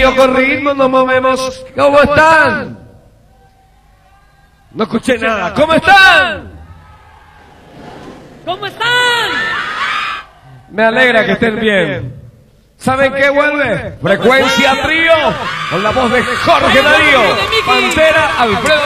Darío con ritmo nos movemos. ¿Cómo están? No escuché nada. ¿Cómo están? ¿Cómo están? Me alegra que estén bien. ¿Saben qué vuelve? Frecuencia Trío, con la voz de Jorge Darío, Pantera, Alfredo